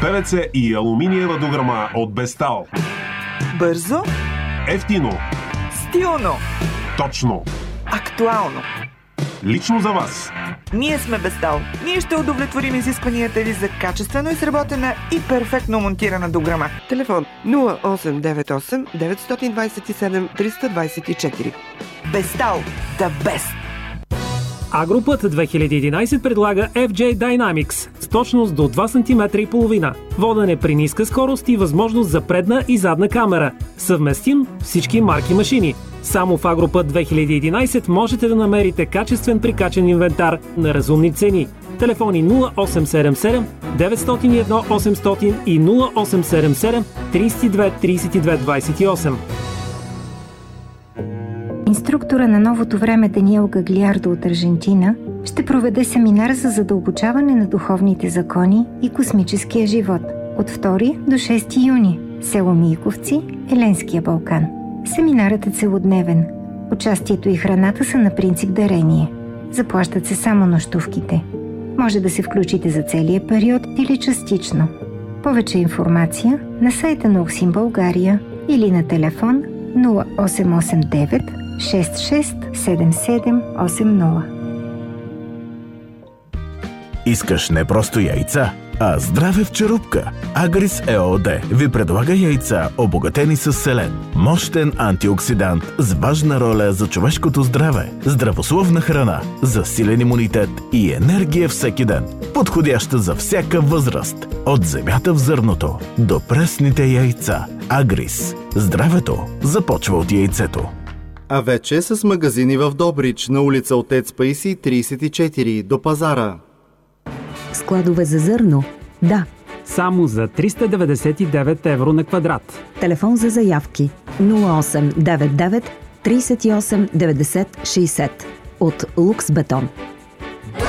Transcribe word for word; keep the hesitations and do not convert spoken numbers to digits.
ПВЦ и алуминиева дограма от Бестал. Бързо, ефтино, стилно, точно, актуално. Лично за вас. Ние сме Бестал. Ние ще удовлетворим изискванията ви за качествено изработена и перфектно монтирана дограма. Телефон нула осем девет осем девет два седем три два четири. Бестал. The best. Агропът две хиляди и единайсет предлага еф джей Dynamics с точност до два сантиметра и половина, водене при ниска скорост и възможност за предна и задна камера. Съвместим всички марки машини. Само в Агропът две хиляди и единайсет можете да намерите качествен прикачен инвентар на разумни цени. Телефони нула осем седем седем девет нула едно осемстотин и нула осем седем седем трийсет и две трийсет и две двайсет и осем. Инструктора на новото време Даниел Гаглиардо от Аржентина ще проведе семинар за задълбочаване на духовните закони и космическия живот от втори до шести юни, село Мийковци, Еленския Балкан. Семинарът е целодневен. Участието и храната са на принцип дарение. Заплащат се само нощувките. Може да се включите за целия период или частично. Повече информация на сайта на Оксим България или на телефон нула осем осем девет шест шест седем седем осем нула. Искаш не просто яйца, а здраве в черупка. Агрис ЕООД ви предлага яйца, обогатени с селен. Мощен антиоксидант с важна роля за човешкото здраве. Здравословна храна, засилен имунитет и енергия всеки ден. Подходяща за всяка възраст. От земята в зърното до пресните яйца. Агрис. Здравето започва от яйцето. А вече с магазини в Добрич, на улица Отец Паисий трийсет и четири, до пазара. Складове за зърно? Да. Само за триста деветдесет и девет евро на квадрат. Телефон за заявки нула осем девет девет трийсет и осем деветдесет шейсет от Лукс Бетон.